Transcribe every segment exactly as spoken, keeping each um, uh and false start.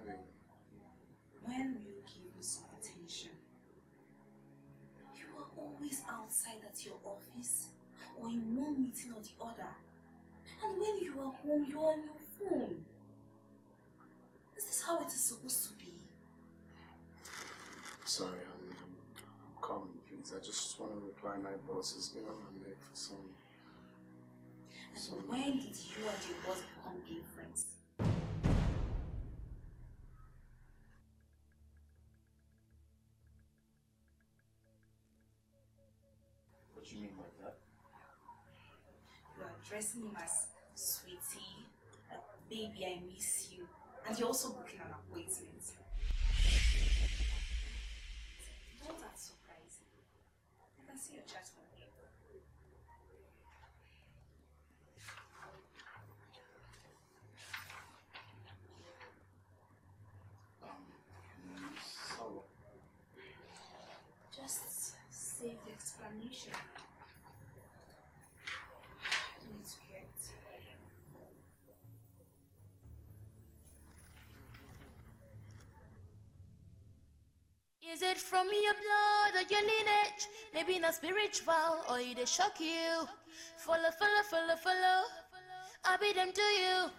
baby. When will you give me some attention? You are always outside at your office or in one meeting or the other. And when you are home, you are on your phone. Is this how it is supposed to be? Sorry, I'm, I'm, I'm calling, please. I just want to reply. My boss has been on my neck for some... And some... when did you and your boss become gay friends? What do you mean by that? You are addressing him as sweetie, like, baby, I miss you. And you're also booking an appointment. Don't that surprise you? I can see your chat from here. Um, so... Just save the explanation. I don't need to hear it. Is it from your blood or your lineage? Maybe not spiritual or it shock you. Follow, follow, follow, follow. I be them to you.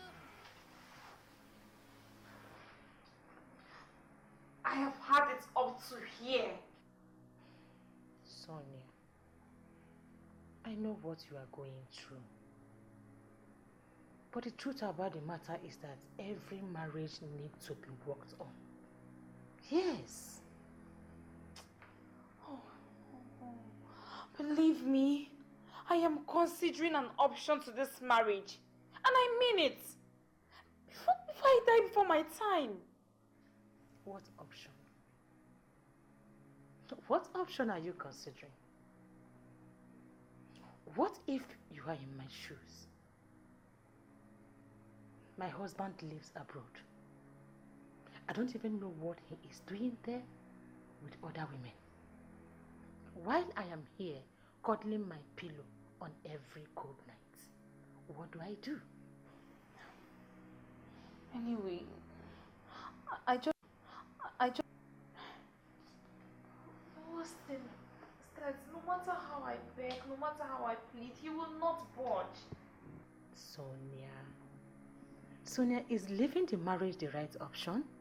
I have had it up to here. Sonia, I know what you are going through. But the truth about the matter is that every marriage needs to be worked on. Yes. Oh, oh, believe me, I am considering an option to this marriage. And I mean it. Before, before I die before my time. What option? What option are you considering? What if you are in my shoes? My husband lives abroad. I don't even know what he is doing there with other women. While I am here cuddling my pillow on every cold night, what do I do? Anyway, I just, I just, the worst thing is that no matter how I beg, no matter how I plead, he will not budge. Sonia, Sonia, is leaving the marriage the right option?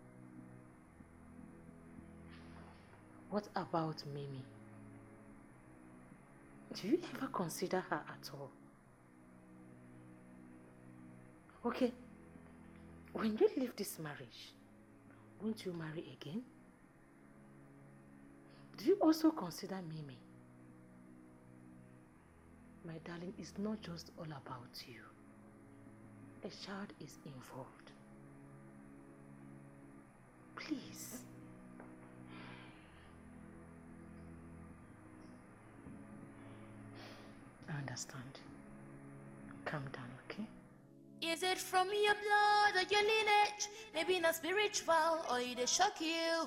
What about Mimi? Do you ever consider her at all? Okay, when you leave this marriage, won't you marry again? Do you also consider Mimi? My darling, it's not just all about you. A child is involved. Please. I understand. Calm down, okay? Is it from your blood or your lineage? Maybe not spiritual or it shock you.